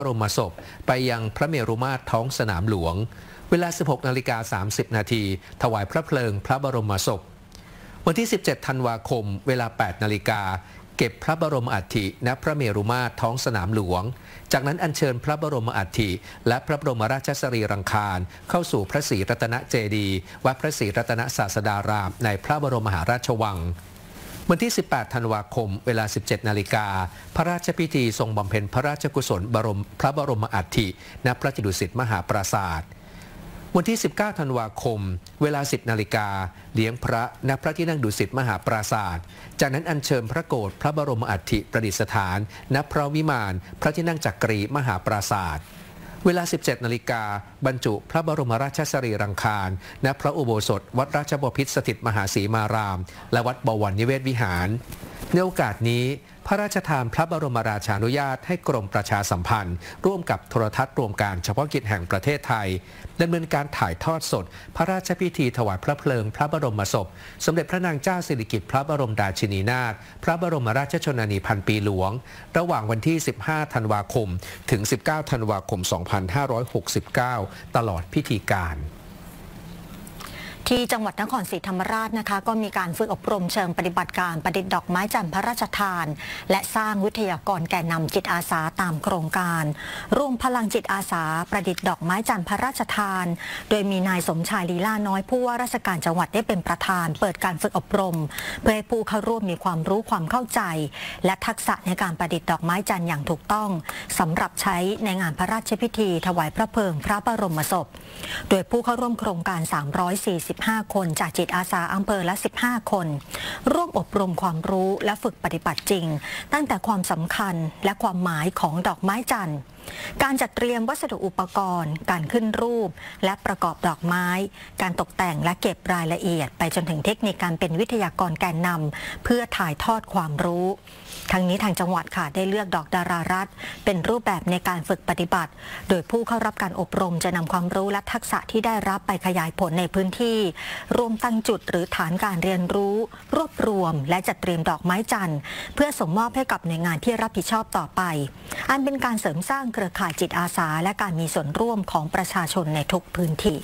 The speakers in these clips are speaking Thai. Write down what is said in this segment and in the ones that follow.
บรมศพไปยังพระเมรุมาตรท้องสนามหลวงเวลา 16:30 น.ถวายพระเพลิงพระบรมศพวันที่ 17 ธันวาคมเวลา 8 นาฬิกาเก็บพระบรมอัฐิณพระเมรุมาตรท้องสนามหลวงจากนั้นอัญเชิญพระบรมอัฐิและพระบรมราชสรีรังคารเข้าสู่พระศรีรัตนเจดีย์วัดพระศรีรัตนศาสดารามในพระบรมมหาราชวังวันที่ 18 ธันวาคมเวลา 17 นาฬิกาพระราชพิธีทรงบำเพ็ญพระราชกุศลพระบรมอัฐิณพระจิดุสิตมหาปราสาทวันที่ 19 ธันวาคมเวลา 10 นาฬิกาเลี้ยงพระณพระที่นั่งดุสิตมหาปราสาทจากนั้นอัญเชิญพระโกรธพระบรมอัฐิประดิษฐานณพระวิมานพระที่นั่งจักรีมหาปราสาทเวลา 17 นาฬิกาบรรจุพระบรมราชสรีรังคารณพระอุโบสถวัดราชบพิตรสถิตมหาสีมารามและวัดบวรนิเวศวิหารในโอกาสนี้พระราชทานพระบรมราชานุญาตให้กรมประชาสัมพันธ์ร่วมกับโทรทัศน์รวมการเฉพาะกิจแห่งประเทศไทยดำเนินการถ่ายทอดสดพระราชพิธีถวายพระเพลิงพระบรมศพสมเด็จพระนางเจ้าสิริกิติ์พระบรมราชินีนาถพระบรมราชชนนีพันปีหลวงระหว่างวันที่ 15 ธันวาคมถึง 19 ธันวาคม 2569 ตลอดพิธีการที่จังหวัดนครศรีธรรมราชนะคะก็มีการฝึกอบรมเชิงปฏิบัติการประดิษฐ์ดอกไม้จันทร์พระราชทานและสร้างวิทยากรแกนนำจิตอาสาตามโครงการร่วมพลังจิตอาสาประดิษฐ์ดอกไม้จันทร์พระราชทานโดยมีนายสมชายลีลาน้อยผู้ว่าราชการจังหวัดได้เป็นประธานเปิดการฝึกอบรมเพื่อให้ผู้เข้าร่วมมีความรู้ความเข้าใจและทักษะในการประดิษฐ์ดอกไม้จันทร์อย่างถูกต้องสำหรับใช้ในงานพระราชพิธีถวายพระเพลิงพระบรมศพโดยผู้เข้าร่วมโครงการ345 คนจากจิตอาสาอำเภอละ15 คนร่วมอบรมความรู้และฝึกปฏิบัติจริงตั้งแต่ความสำคัญและความหมายของดอกไม้จันทร์การจัดเตรียมวัสดุอุปกรณ์การขึ้นรูปและประกอบดอกไม้การตกแต่งและเก็บรายละเอียดไปจนถึงเทคนิคการเป็นวิทยากรแกนนำเพื่อถ่ายทอดความรู้ทั้งนี้ทางจังหวัดค่ะได้เลือกดอกดารารัตน์เป็นรูปแบบในการฝึกปฏิบัติโดยผู้เข้ารับการอบรมจะนำความรู้และทักษะที่ได้รับไปขยายผลในพื้นที่รวมตั้งจุดหรือฐานการเรียนรู้รวบรวมและจัดเตรียมดอกไม้จันทร์เพื่อส่งมอบให้กับหน่วยงานที่รับผิดชอบต่อไปอันเป็นการเสริมสร้างเครือข่ายจิตอาสาและการมีส่วนร่วมของประชาชนในทุกพื้นที่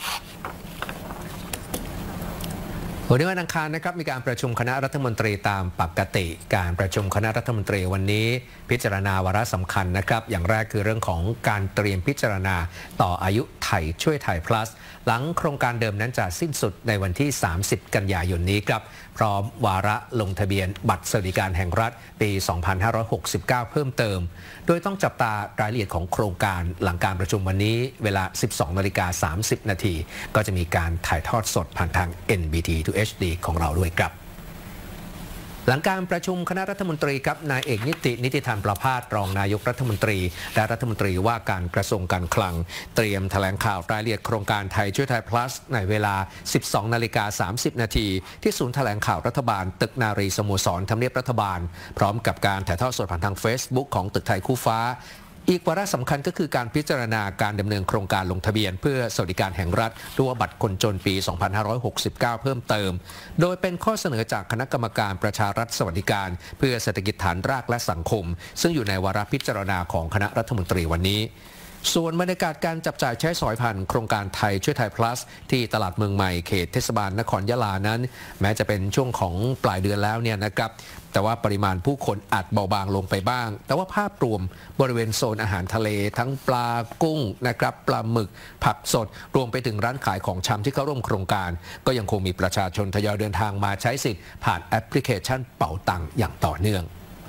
วันนี้วันอังคารนะครับมีการประชุมคณะรัฐมนตรีตามปกติการประชุมคณะรัฐมนตรีวันนี้พิจารณาวาระสำคัญนะครับอย่างแรกคือเรื่องของการเตรียมพิจารณาต่ออายุไทยช่วยไทย plus หลังโครงการเดิมนั้นจะสิ้นสุดในวันที่ 30 กันยายนนี้ครับพร้อมวาระลงทะเบียนบัตรสวัสดิการแห่งรัฐปี 2569 เพิ่มเติมโดยต้องจับตารายละเอียดของโครงการหลังการประชุมวันนี้เวลา 12:30 น.ก็จะมีการถ่ายทอดสดผ่านทาง NBT HD ของเราด้วยครับหลังการประชุมคณะรัฐมนตรีครับนายเอกนิติธรประภาสรองนายกรัฐมนตรีและรัฐมนตรีว่าการกระทรวงการคลังเตรียมแถลงข่าวรายละเอียดโครงการไทยช่วยไทย plus ในเวลา 12:30 น.ที่ศูนย์แถลงข่าวรัฐบาลตึกนารีสโมสรทำเนียบรัฐบาลพร้อมกับการถ่ายทอดสดผ่านทาง Facebook ของตึกไทยคู่ฟ้าอีกวาระสำคัญก็คือการพิจารณาการดำเนินโครงการลงทะเบียนเพื่อสวัสดิการแห่งรัฐหรือว่าบัตรคนจนปี 2569 เพิ่มเติมโดยเป็นข้อเสนอจากคณะกรรมการประชารัฐสวัสดิการเพื่อเศรษฐกิจฐานรากและสังคมซึ่งอยู่ในวาระพิจารณาของคณะรัฐมนตรีวันนี้ส่วนบรรยากาศการจับจ่ายใช้สอยผ่านโครงการไทยช่วยไทย plus ที่ตลาดเมืองใหม่เขตเทศบาลนครยะลานั้นแม้จะเป็นช่วงของปลายเดือนแล้วเนี่ยนะครับแต่ว่าปริมาณผู้คนอาจเบาบางลงไปบ้างแต่ว่าภาพรวมบริเวณโซนอาหารทะเลทั้งปลากุ้งนะครับปลาหมึกผักสดรวมไปถึงร้านขายของชำที่เข้าร่วมโครงการก็ยังคงมีประชาชนทยอยเดินทางมาใช้สิทธิ์ผ่านแอปพลิเคชันเป๋าตังค์อย่างต่อเนื่อง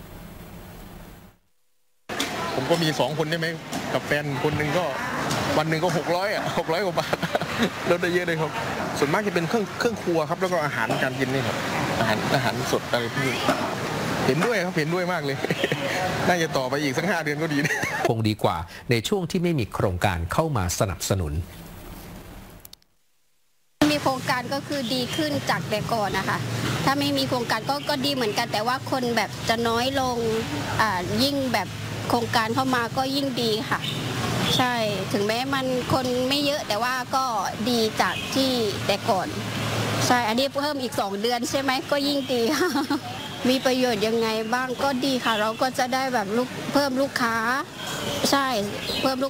ผมก็มี2 คนได้ไหมกับแฟนคนหนึ่งก็วันหนึ่งก็600 กว่าบาทลดได้เยอะเลยครับส่วนมากจะเป็นเครื่องครัวครับแล้วก็อาหารการกินนี่ครับอาหารสดอะไรพวกนี้เห็นด้วยครับเห็นด้วยมากเลยน่าจะต่อไปอีกสัก5 เดือนก็ดีคงดีกว่าในช่วงที่ไม่มีโครงการเข้ามาสนับสนุนมีโครงการก็คือดีขึ้นจากแต่ก่อนนะคะถ้าไม่มีโครงการก็ดีเหมือนกันแต่ว่าคนแบบจะน้อยลงยิ่งแบบโครงการเข้ามาก็ยิ่งดีค่ะใช่ถึงแม้มันคนไม่เยอะแต่ว่าก็ดีจากที่แต่ก่อนใช่อันนี้เพิ่มอีก2 เดือนใช่ไหมก็ยิ่งดีค่ะมีประโยชน์ยังไงบ้างก็ดีค่ะ เราก็จะได้แบบเพิ่มลูกค้าใช่เพิ่มลูก